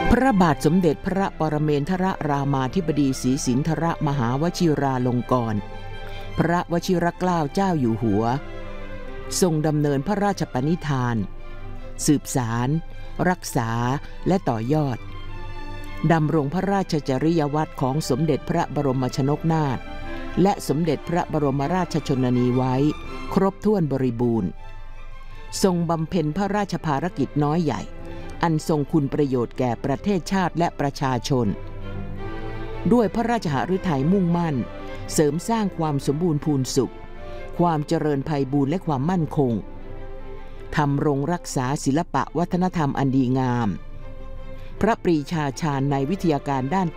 พระบาทสมเด็จพระปรเมนทรรามาธิบดีศรีสินธรมหาวชิราลงกรณ์พระวชิรเกล้าเจ้าอยู่หัวทรงดำเนินพระราชปณิธานสืบสารรักษาและต่อยอดดำรงพระราชจริยวัตรของสมเด็จพระบรมชนกนาถและสมเด็จพระบรมราชชนนีไว้ครบถ้วนบริบูรณ์ทรงบำเพ็ญพระราชภารกิจน้อยใหญ่อันทรงคุณประโยชน์แก่ประเทศชาติและประชาชนด้วยพระราชหฤทัยมุ่งมั่นเสริมสร้างความสมบูรณ์พูนสุขความเจริญไพบูลย์และความมั่นคงทำรงรักษาศิลปะวัฒนธรรมอันดีงามพระปรีชาญาณในวิทยาการด้าน